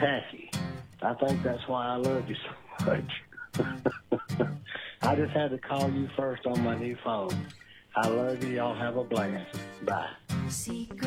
tacky. I think that's why I love you so much. I just had to call you first on my new phone. I love you. Y'all have a blast. Bye.